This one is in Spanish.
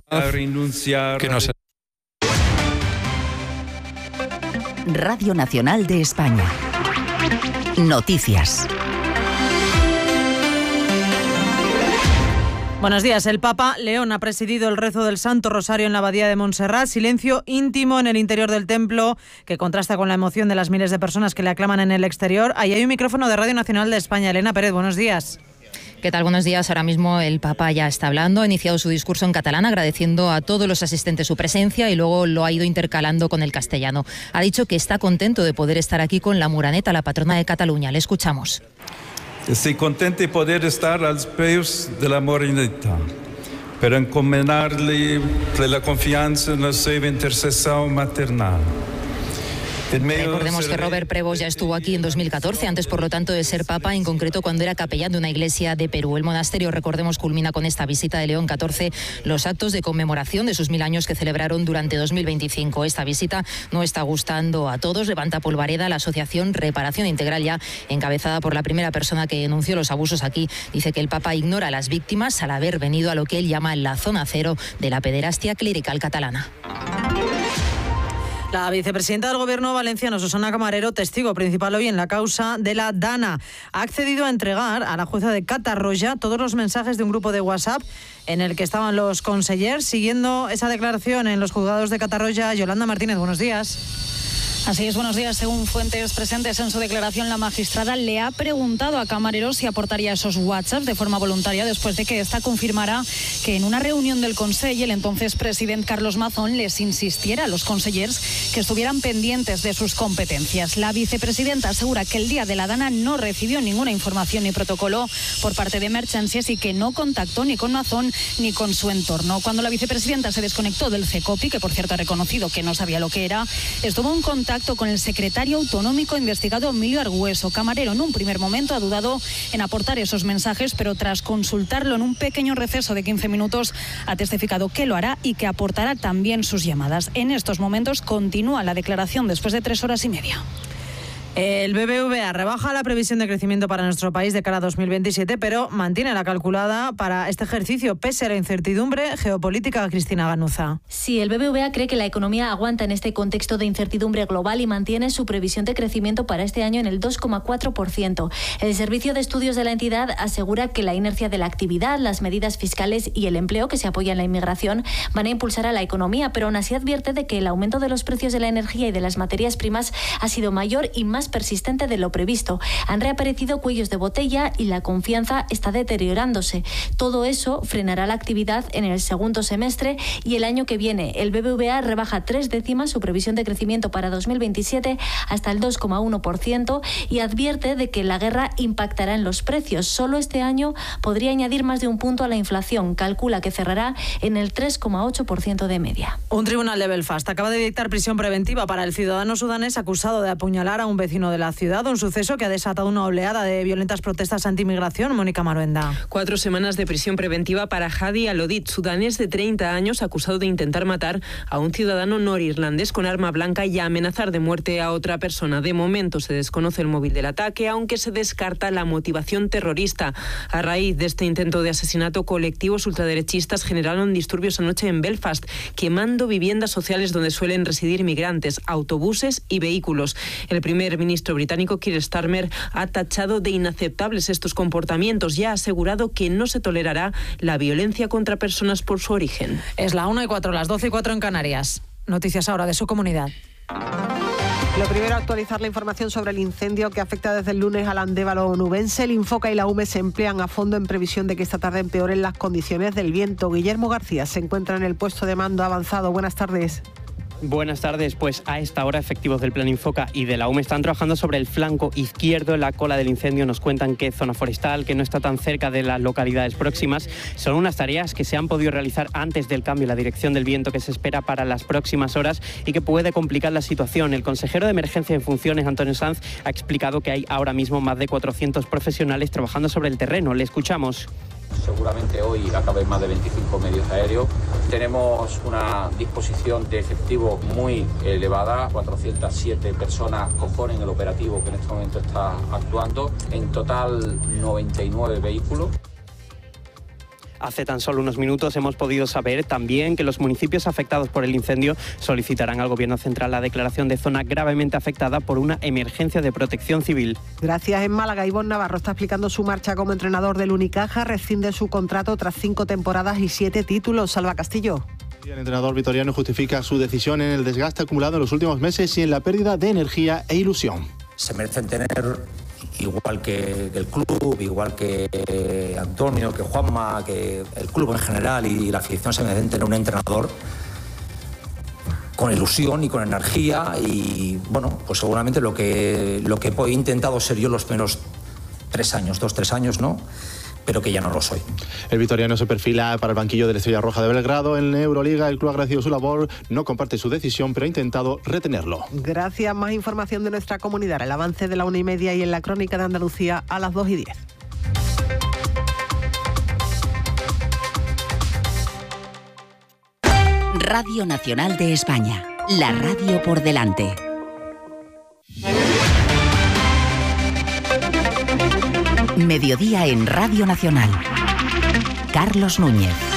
que nos... Radio Nacional de España. Noticias. Buenos días. El Papa León ha presidido el rezo del Santo Rosario en la Abadía de Montserrat. Silencio íntimo en el interior del templo que contrasta con la emoción de las miles de personas que le aclaman en el exterior. Ahí hay un micrófono de Radio Nacional de España. Elena Pérez, buenos días. ¿Qué tal? Buenos días. Ahora mismo el Papa ya está hablando. Ha iniciado su discurso en catalán agradeciendo a todos los asistentes su presencia y luego lo ha ido intercalando con el castellano. Ha dicho que está contento de poder estar aquí con la Moreneta, la patrona de Cataluña. Le escuchamos. Estoy contento de poder estar a los pies de la Moreneta, para encomendarle la confianza en la seva intercesión maternal. Recordemos que Robert Prevost ya estuvo aquí en 2014, antes por lo tanto de ser papa, en concreto cuando era capellán de una iglesia de Perú. El monasterio, recordemos, culmina con esta visita de León XIV los actos de conmemoración de sus 1000 años que celebraron durante 2025. Esta visita no está gustando a todos. Levanta polvareda la asociación Reparación Integral, ya encabezada por la primera persona que denunció los abusos aquí. Dice que el papa ignora a las víctimas al haber venido a lo que él llama la zona cero de la pederastia clerical catalana. La vicepresidenta del Gobierno valenciano, Susana Camarero, testigo principal hoy en la causa de la Dana, ha accedido a entregar a la jueza de Catarroja todos los mensajes de un grupo de WhatsApp en el que estaban los consellers. Siguiendo esa declaración en los juzgados de Catarroja, Yolanda Martínez, buenos días. Así es, buenos días. Según fuentes presentes en su declaración, la magistrada le ha preguntado a Camarero si aportaría esos WhatsApp de forma voluntaria después de que esta confirmara que en una reunión del Consell el entonces presidente Carlos Mazón les insistiera a los consellers que estuvieran pendientes de sus competencias. La vicepresidenta asegura que el día de la Dana no recibió ninguna información ni protocolo por parte de Emergencias y que no contactó ni con Mazón ni con su entorno. Cuando la vicepresidenta se desconectó del CECOPI, que por cierto ha reconocido que no sabía lo que era, estuvo en contacto con el secretario autonómico investigado Emilio Argüeso. Camarero en un primer momento ha dudado en aportar esos mensajes, pero tras consultarlo en un pequeño receso de 15 minutos ha testificado que lo hará y que aportará también sus llamadas. En estos momentos continúa la declaración después de 3 horas y media. El BBVA rebaja la previsión de crecimiento para nuestro país de cara a 2027, pero mantiene la calculada para este ejercicio, pese a la incertidumbre geopolítica. Cristina Ganuza. Sí, el BBVA cree que la economía aguanta en este contexto de incertidumbre global y mantiene su previsión de crecimiento para este año en el 2,4%. El servicio de estudios de la entidad asegura que la inercia de la actividad, las medidas fiscales y el empleo que se apoya en la inmigración van a impulsar a la economía, pero aún así advierte de que el aumento de los precios de la energía y de las materias primas ha sido mayor y más persistente de lo previsto. Han reaparecido cuellos de botella y la confianza está deteriorándose. Todo eso frenará la actividad en el segundo semestre y el año que viene. El BBVA rebaja 3 décimas su previsión de crecimiento para 2027 hasta el 2,1% y advierte de que la guerra impactará en los precios. Solo este año podría añadir más de un punto a la inflación. Calcula que cerrará en el 3,8% de media. Un tribunal de Belfast acaba de dictar prisión preventiva para el ciudadano sudanés acusado de apuñalar a un vecino de la ciudad, un suceso que ha desatado una oleada de violentas protestas anti-inmigración. Mónica Maruenda. 4 semanas de prisión preventiva para Hadi Alodit, sudanés de 30 años, acusado de intentar matar a un ciudadano norirlandés con arma blanca y amenazar de muerte a otra persona. De momento se desconoce el móvil del ataque, aunque se descarta la motivación terrorista. A raíz de este intento de asesinato, colectivos ultraderechistas generaron disturbios anoche en Belfast, quemando viviendas sociales donde suelen residir migrantes, autobuses y vehículos. El primer ministro británico Keir Starmer ha tachado de inaceptables estos comportamientos y ha asegurado que no se tolerará la violencia contra personas por su origen. Es la 1:04, las 12:04 en Canarias. Noticias ahora de su comunidad. Lo primero, actualizar la información sobre el incendio que afecta desde el lunes al Andévalo onubense. El Infoca y la UME se emplean a fondo en previsión de que esta tarde empeoren las condiciones del viento. Guillermo García se encuentra en el puesto de mando avanzado. Buenas tardes. Buenas tardes. Pues a esta hora efectivos del Plan Infoca y de la UME están trabajando sobre el flanco izquierdo en la cola del incendio. Nos cuentan que zona forestal, que no está tan cerca de las localidades próximas. Son unas tareas que se han podido realizar antes del cambio en la dirección del viento que se espera para las próximas horas y que puede complicar la situación. El consejero de Emergencia en Funciones, Antonio Sanz, ha explicado que hay ahora mismo más de 400 profesionales trabajando sobre el terreno. Le escuchamos. Seguramente hoy acaben más de 25 medios aéreos. Tenemos una disposición de efectivo muy elevada. 407 personas componen el operativo que en este momento está actuando. En total, 99 vehículos. Hace tan solo unos minutos hemos podido saber también que los municipios afectados por el incendio solicitarán al Gobierno central la declaración de zona gravemente afectada por una emergencia de protección civil. Gracias. En Málaga, Ivonne Navarro está explicando su marcha como entrenador del Unicaja. Rescinde su contrato tras 5 temporadas y 7 títulos. Salva Castillo. El entrenador vitoriano justifica su decisión en el desgaste acumulado en los últimos meses y en la pérdida de energía e ilusión. Se merecen tener, igual que el club, igual que Antonio, que Juanma, que el club en general y la afición, se merecen tener un entrenador con ilusión y con energía. Y bueno, pues seguramente lo que he intentado ser yo los primeros 3 años, ¿no? Pero que ya no lo soy. El vitoriano se perfila para el banquillo de la Estrella Roja de Belgrado. En Euroliga, el club ha agradecido su labor, no comparte su decisión, pero ha intentado retenerlo. Gracias. Más información de nuestra comunidad, el avance de la 1:30 y en la Crónica de Andalucía a las 2:10. Radio Nacional de España, la radio por delante. Mediodía en Radio Nacional. Carlos Núñez.